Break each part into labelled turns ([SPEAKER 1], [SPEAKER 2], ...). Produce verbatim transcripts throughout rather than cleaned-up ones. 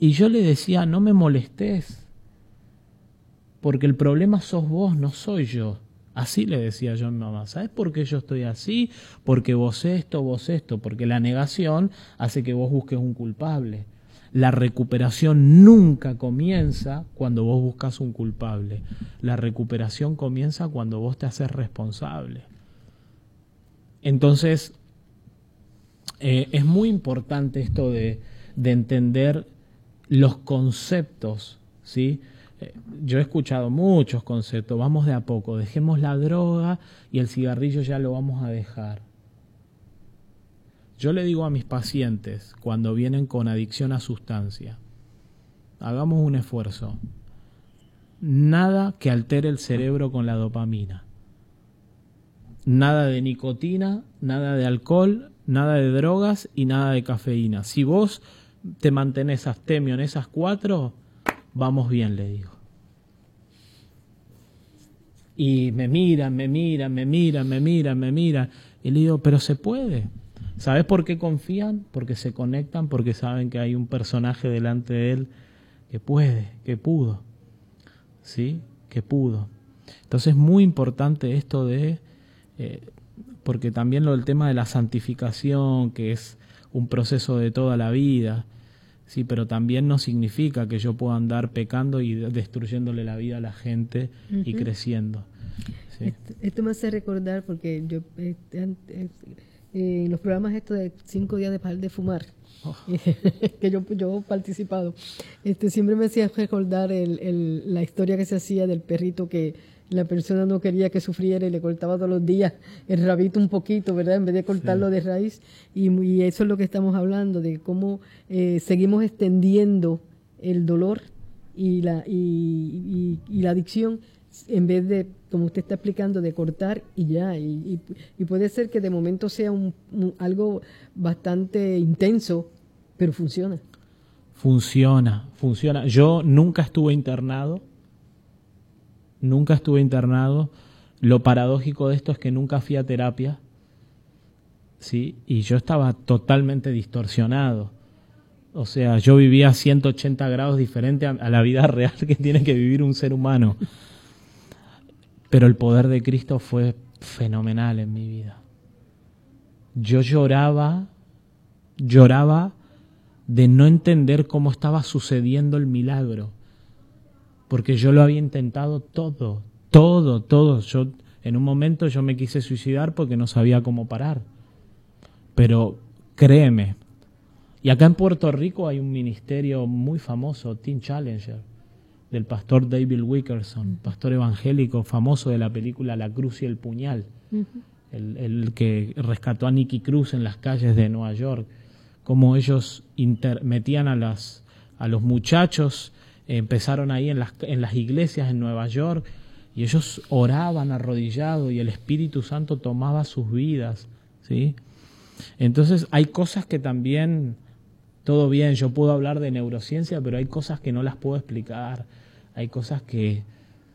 [SPEAKER 1] Y yo le decía, no me molestes, porque el problema sos vos, no soy yo. Así le decía yo a mi mamá. ¿Sabes por qué yo estoy así? Porque vos esto, vos esto. Porque la negación hace que vos busques un culpable. La recuperación nunca comienza cuando vos buscas un culpable. La recuperación comienza cuando vos te haces responsable. Entonces, eh, es muy importante esto de, de entender los conceptos, ¿sí? Yo he escuchado muchos conceptos, vamos de a poco, dejemos la droga y el cigarrillo ya lo vamos a dejar. Yo le digo a mis pacientes cuando vienen con adicción a sustancia, hagamos un esfuerzo, nada que altere el cerebro con la dopamina, nada de nicotina, nada de alcohol, nada de drogas y nada de cafeína. Si vos te mantenés abstemio en esas cuatro, vamos bien, le digo. Y me miran, me miran, me miran, me miran, me miran. Y le digo, pero se puede. ¿Sabes por qué confían? Porque se conectan, porque saben que hay un personaje delante de él que puede, que pudo. ¿Sí? Que pudo. Entonces es muy importante esto de... Eh, porque también lo del tema de la santificación, que es un proceso de toda la vida... Sí, pero también no significa que yo pueda andar pecando y destruyéndole la vida a la gente uh-huh. y creciendo. ¿Sí?
[SPEAKER 2] Esto, esto me hace recordar, porque yo eh, eh, eh, los programas estos de cinco días de dejar de fumar, oh. que yo, yo he participado, este, siempre me hacía recordar el, el, la historia que se hacía del perrito que la persona no quería que sufriera y le cortaba todos los días el rabito un poquito, ¿verdad? En vez de cortarlo sí. de raíz. Y, y eso es lo que estamos hablando, de cómo eh, seguimos extendiendo el dolor y la, y, y, y la adicción, en vez de, como usted está explicando, de cortar y ya. Y, y, y puede ser que de momento sea un, un, algo bastante intenso, pero funciona.
[SPEAKER 1] Funciona, funciona. Yo nunca estuve internado. Nunca estuve internado. Lo paradójico de esto es que nunca fui a terapia, ¿sí? Y yo estaba totalmente distorsionado. O sea, yo vivía a ciento ochenta grados diferente a, a la vida real que tiene que vivir un ser humano. Pero el poder de Cristo fue fenomenal en mi vida. Yo lloraba, lloraba de no entender cómo estaba sucediendo el milagro. Porque yo lo había intentado todo, todo, todo. Yo, en un momento yo me quise suicidar porque no sabía cómo parar. Pero créeme, y acá en Puerto Rico hay un ministerio muy famoso, Teen Challenger, del pastor David Wilkerson, pastor evangélico famoso de la película La Cruz y el Puñal, uh-huh. el, el que rescató a Nicky Cruz en las calles de Nueva York, cómo ellos inter- metían a, las, a los muchachos. Empezaron ahí en las, en las iglesias en Nueva York y ellos oraban arrodillados y el Espíritu Santo tomaba sus vidas, ¿sí? Entonces hay cosas que también, todo bien, yo puedo hablar de neurociencia, pero hay cosas que no las puedo explicar, hay cosas que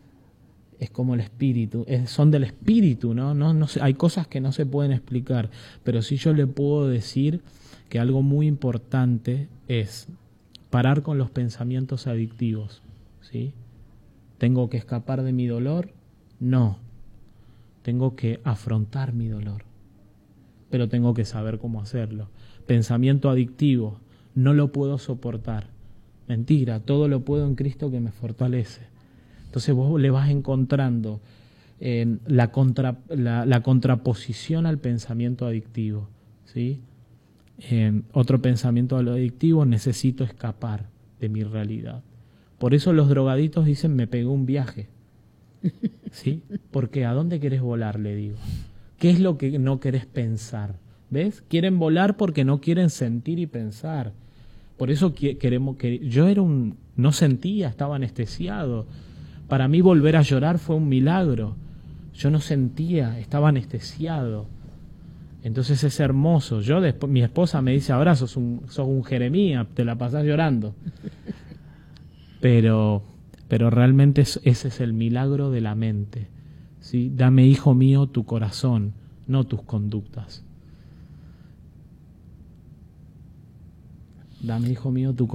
[SPEAKER 1] es como el Espíritu, es, son del Espíritu, ¿no? No, no sé, hay cosas que no se pueden explicar, pero sí yo le puedo decir que algo muy importante es parar con los pensamientos adictivos, ¿sí? ¿Tengo que escapar de mi dolor? No. Tengo que afrontar mi dolor. Pero tengo que saber cómo hacerlo. Pensamiento adictivo, no lo puedo soportar. Mentira, todo lo puedo en Cristo que me fortalece. Entonces vos le vas encontrando eh, la, contra, la, la contraposición al pensamiento adictivo, ¿sí? Eh, otro pensamiento a lo adictivo, necesito escapar de mi realidad. Por eso los drogaditos dicen, me pegó un viaje. ¿Sí? Porque ¿a dónde querés volar? Le digo. ¿Qué es lo que no querés pensar? ¿Ves? Quieren volar porque no quieren sentir y pensar. Por eso que, queremos que yo era un no sentía, estaba anestesiado. Para mí volver a llorar fue un milagro. Yo no sentía, estaba anestesiado. Entonces es hermoso. Yo después, mi esposa me dice, ahora sos un, sos un Jeremías, te la pasás llorando. Pero, pero realmente es, ese es el milagro de la mente, ¿sí? Dame, hijo mío, tu corazón, no tus conductas. Dame, hijo mío, tu corazón.